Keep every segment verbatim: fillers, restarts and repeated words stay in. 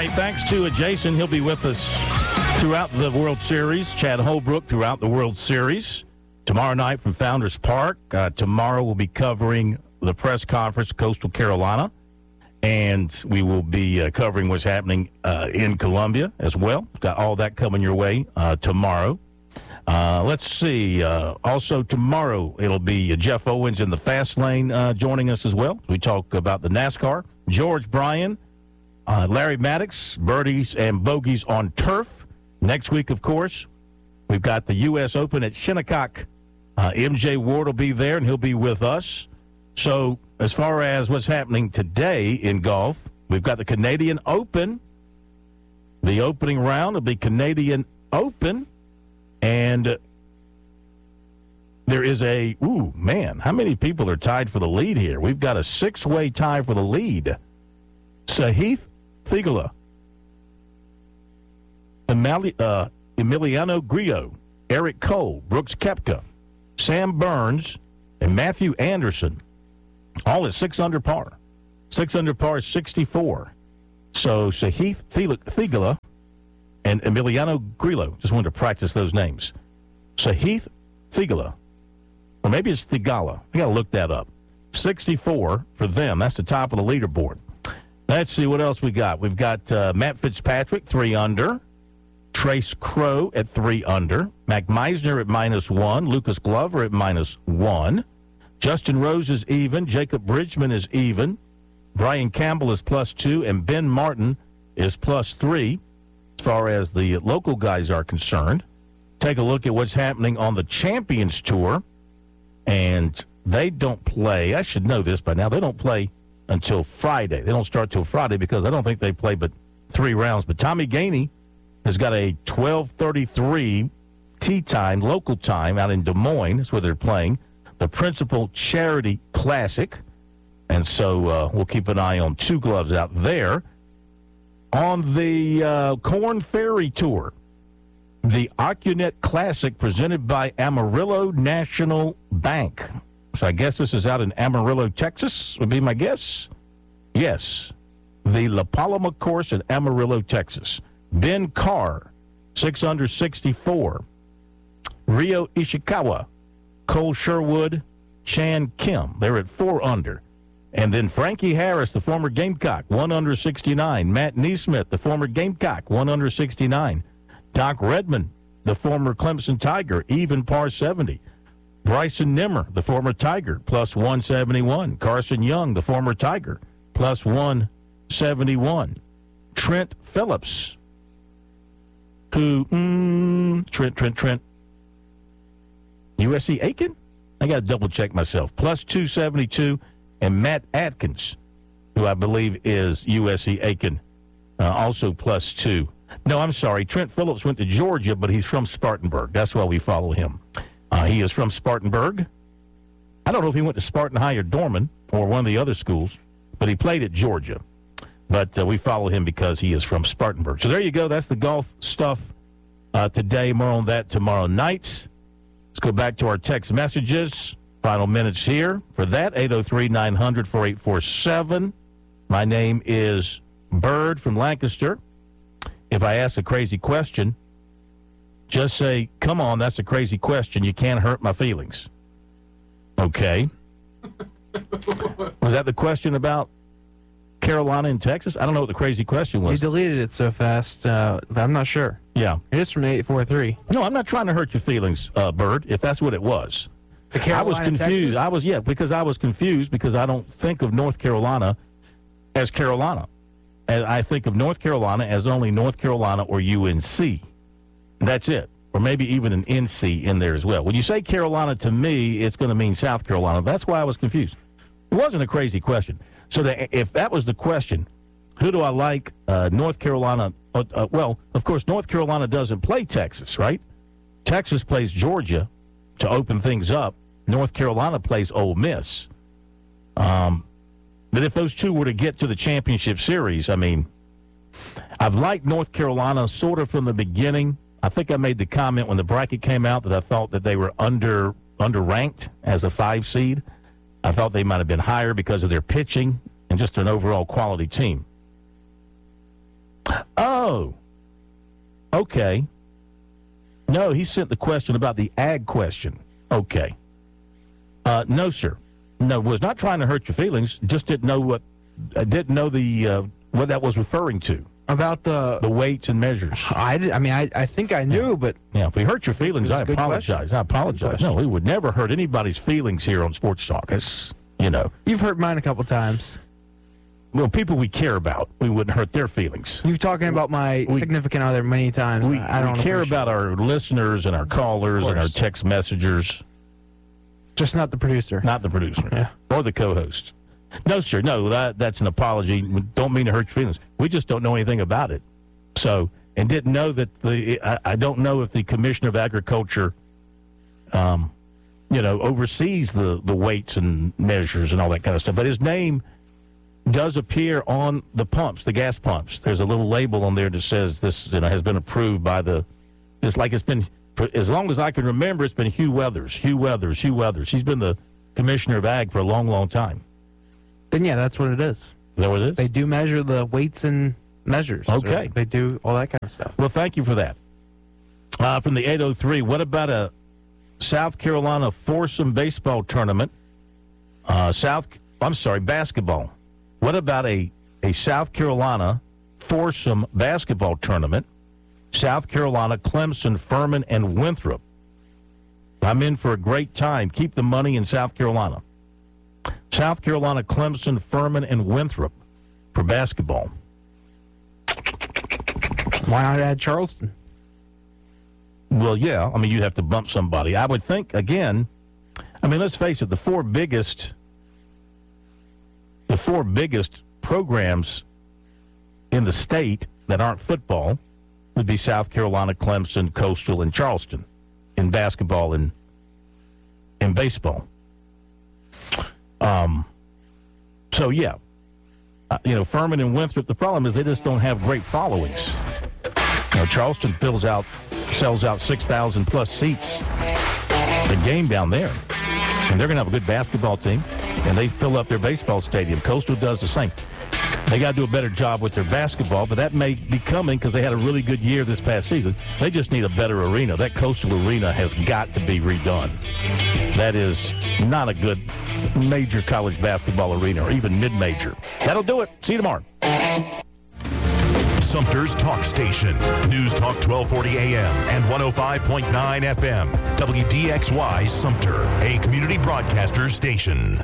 thanks to Jason. He'll be with us throughout the World Series. Chad Holbrook throughout the World Series. Tomorrow night from Founders Park. Uh, tomorrow we'll be covering the press conference, Coastal Carolina. And we will be uh, covering what's happening uh, in Columbia as well. Got all that coming your way uh, tomorrow. Uh, let's see. Uh, also tomorrow, it'll be uh, Jeff Owens in the Fast Lane uh, joining us as well. We talk about the NASCAR. George Bryan, uh, Larry Maddox, birdies and bogeys on turf. Next week, of course, we've got the U S Open at Shinnecock. Uh, M J Ward will be there, and he'll be with us. So as far as what's happening today in golf, we've got the Canadian Open. The opening round of the Canadian Open. And there is a, ooh, man, how many people are tied for the lead here? We've got a six-way tie for the lead. Sahith Theegala, Emili- uh, Emiliano Grillo, Eric Cole, Brooks Koepka, Sam Burns, and Matthew Anderson, all at six under par. Six under par is sixty-four. So Sahith Theegala and Emiliano Grillo. Just wanted to practice those names. Sahith Theegala. Or maybe it's Theegala. I got to look that up. sixty-four for them. That's the top of the leaderboard. Let's see what else we got. We've got uh, Matt Fitzpatrick, three under. Trace Crow at three under. Mac Meisner at minus one. Lucas Glover at minus one. Justin Rose is even. Jacob Bridgman is even. Brian Campbell is plus two. And Ben Martin is plus three. As far as the local guys are concerned, take a look at what's happening on the Champions Tour, and they don't play. I should know this by now. They don't play until Friday. They don't start till Friday because I don't think they play but three rounds. But Tommy Gainey has got a twelve thirty-three tee time, local time, out in Des Moines. That's where they're playing the Principal Charity Classic, and so uh, we'll keep an eye on two gloves out there. On the uh, Corn Ferry Tour, the Occunet Classic presented by Amarillo National Bank. So I guess this is out in Amarillo, Texas, would be my guess. Yes, the La Paloma course in Amarillo, Texas. Ben Carr, six under sixty-four. Ryo Ishikawa, Cole Sherwood, Chan Kim, they're at four under. And then Frankie Harris, the former Gamecock, one under sixty-nine. Matt Neesmith, the former Gamecock, one under sixty-nine. Doc Redman, the former Clemson Tiger, even par seventy. Bryson Nimmer, the former Tiger, plus one seventy-one. Carson Young, the former Tiger, plus one seventy-one. Trent Phillips, who, mm, Trent, Trent, Trent, U S C Aiken? I got to double check myself. Plus two seventy-two. And Matt Atkins, who I believe is U S C Aiken, uh, also plus two. No, I'm sorry. Trent Phillips went to Georgia, but he's from Spartanburg. That's why we follow him. Uh, he is from Spartanburg. I don't know if he went to Spartan High or Dorman or one of the other schools, but he played at Georgia. But uh, we follow him because he is from Spartanburg. So there you go. That's the golf stuff uh, today. More on that tomorrow night. Let's go back to our text messages. Final minutes here for that, eight oh three, nine hundred, four eight four seven. My name is Bird from Lancaster. If I ask a crazy question, just say, come on, that's a crazy question. You can't hurt my feelings. Okay. Was that the question about Carolina and Texas? I don't know what the crazy question was. You deleted it so fast, uh, I'm not sure. Yeah. It is from eight four three. No, I'm not trying to hurt your feelings, uh, Bird, if that's what it was. The Carolina, I was confused. Texas? I was, yeah, because I was confused because I don't think of North Carolina as Carolina. And I think of North Carolina as only North Carolina or U N C. That's it. Or maybe even an N C in there as well. When you say Carolina, to me, it's going to mean South Carolina. That's why I was confused. It wasn't a crazy question. So that if that was the question, who do I like? Uh, North Carolina. Uh, uh, well, of course, North Carolina doesn't play Texas, right? Texas plays Georgia to open things up. North Carolina plays Ole Miss. Um, but if those two were to get to the championship series, I mean, I've liked North Carolina sort of from the beginning. I think I made the comment when the bracket came out that I thought that they were under underranked as a five seed. I thought they might have been higher because of their pitching and just an overall quality team. Oh, okay. No, he sent the question about the ag question. Okay. Uh, no, sir. No, was not trying to hurt your feelings. Just didn't know what, I didn't know the uh, what that was referring to. About the The weights and measures. I, did, I mean, I, I think I knew, Yeah. but Yeah, if we hurt your feelings, It was I a good apologize. question. I apologize. Good No, question. we would never hurt anybody's feelings here on Sports Talk. It's, you know, you've hurt mine a couple times. well, people we care about, we wouldn't hurt their feelings. You've talking about my We- significant other many times. We, I don't we care appreciate about our listeners and our callers and our course. text messengers, it. Just not the producer. not the producer Yeah. or the co-host. No, sir. No, that, that's an apology. We don't mean to hurt your feelings. We just don't know anything about it. So, and didn't know that the, I, I don't know if the Commissioner of Agriculture, um, you know, oversees the, the weights and measures and all that kind of stuff. But his name does appear on the pumps, the gas pumps. There's a little label on there that says this, you know, has been approved by the, it's like it's been, for as long as I can remember, it's been Hugh Weathers, Hugh Weathers, Hugh Weathers. He's been the Commissioner of Ag for a long, long time. Then yeah, that's what it is. Is that what it is? They do measure the weights and measures. Okay. They do all that kind of stuff. Well, thank you for that. Uh, from the eight oh three, what about a South Carolina foursome baseball tournament? Uh, South, I'm sorry, basketball. What about a, a South Carolina foursome basketball tournament? South Carolina, Clemson, Furman, and Winthrop. I'm in for a great time. Keep the money in South Carolina. South Carolina, Clemson, Furman, and Winthrop for basketball. Why not add Charleston? Well, yeah. I mean, you'd have to bump somebody. I would think, again, I mean, let's face it, the four biggest, the four biggest programs in the state that aren't football would be South Carolina, Clemson, Coastal, and Charleston in basketball and in baseball. Um. So, yeah. Uh, you know, Furman and Winthrop, the problem is they just don't have great followings. You know, Charleston fills out, sells out six thousand plus seats a game down there. And they're going to have a good basketball team, and they fill up their baseball stadium. Coastal does the same. They got to do a better job with their basketball, but that may be coming because they had a really good year this past season. They just need a better arena. That Coastal arena has got to be redone. That is not a good major college basketball arena or even mid-major. That'll do it. See you tomorrow. Sumter's Talk Station. News Talk twelve forty A M and one oh five point nine F M. W D X Y Sumter, a community broadcaster station.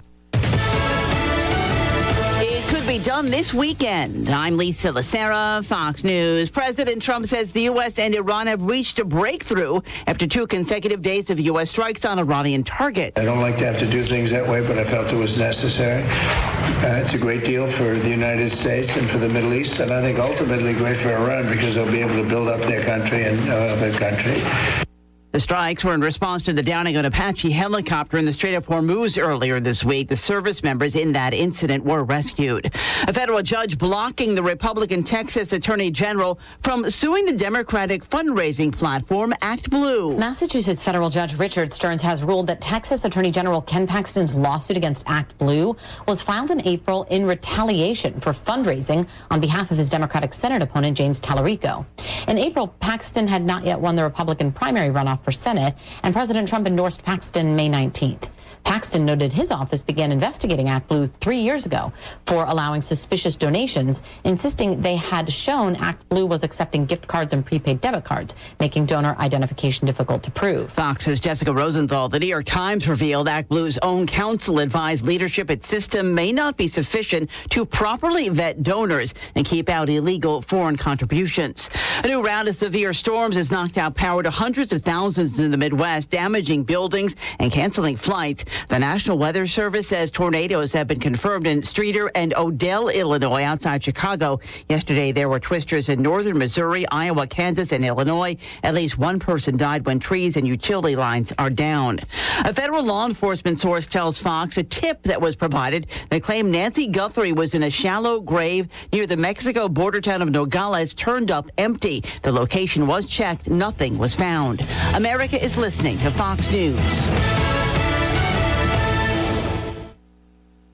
It could be done this weekend. I'm Lisa Lacera, Fox News. President Trump says the U S and Iran have reached a breakthrough after two consecutive days of U S strikes on Iranian targets. I don't like to have to do things that way, but I felt it was necessary. Uh, it's a great deal for the United States and for the Middle East, and I think ultimately great for Iran because they'll be able to build up their country and uh, their country. The strikes were in response to the downing of an Apache helicopter in the Strait of Hormuz earlier this week. The service members in that incident were rescued. A federal judge blocking the Republican Texas Attorney General from suing the Democratic fundraising platform Act Blue. Massachusetts federal judge Richard Stearns has ruled that Texas Attorney General Ken Paxton's lawsuit against Act Blue was filed in April in retaliation for fundraising on behalf of his Democratic Senate opponent James Tallarico. In April, Paxton had not yet won the Republican primary runoff for Senate, and President Trump endorsed Paxton May nineteenth. Paxton noted his office began investigating Act Blue three years ago for allowing suspicious donations, insisting they had shown Act Blue was accepting gift cards and prepaid debit cards, making donor identification difficult to prove. Fox's Jessica Rosenthal. The New York Times revealed Act Blue's own counsel advised leadership its system may not be sufficient to properly vet donors and keep out illegal foreign contributions. A new round of severe storms has knocked out power to hundreds of thousands in the Midwest, damaging buildings and canceling flights. The National Weather Service says tornadoes have been confirmed in Streator and Odell, Illinois, outside Chicago. Yesterday, there were twisters in northern Missouri, Iowa, Kansas, and Illinois. At least one person died when trees and utility lines are down. A federal law enforcement source tells Fox a tip that was provided that claimed Nancy Guthrie was in a shallow grave near the Mexico border town of Nogales turned up empty. The location was checked. Nothing was found. America is listening to Fox News.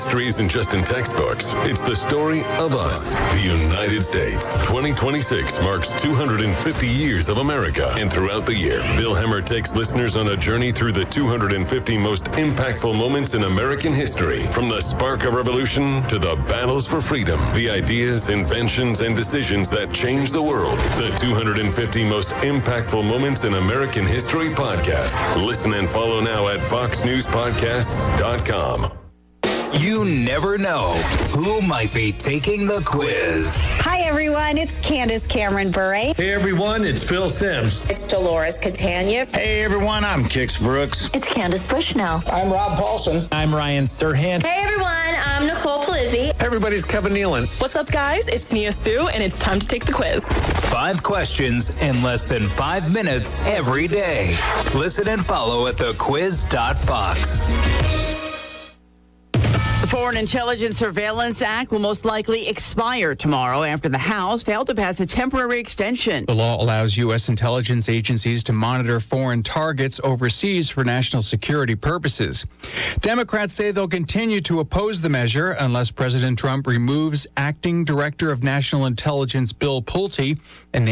history isn't just in textbooks. It's the story of us, the United States. twenty twenty-six marks two hundred fifty years of America. And throughout the year, Bill Hemmer takes listeners on a journey through the two hundred fifty most impactful moments in American history. From the spark of revolution to the battles for freedom, the ideas, inventions, and decisions that changed the world. The two hundred fifty most impactful moments in American history podcast. Listen and follow now at fox news podcasts dot com. You never know who might be taking the quiz. Hi, everyone. It's Candace Cameron Bure. Hey, everyone. It's Phil Sims. It's Dolores Catania. Hey, everyone. I'm Kix Brooks. It's Candace Bushnell. I'm Rob Paulson. I'm Ryan Serhant. Hey, everyone. I'm Nicole Palizzi. Hey, everybody's Kevin Nealon. What's up, guys? It's Nia Sue, and it's time to take the quiz. Five questions in less than five minutes every day. Listen and follow at the quiz dot fox. The Foreign Intelligence Surveillance Act will most likely expire tomorrow after the House failed to pass a temporary extension. The law allows U S intelligence agencies to monitor foreign targets overseas for national security purposes. Democrats say they'll continue to oppose the measure unless President Trump removes acting Director of National Intelligence Bill Pulte and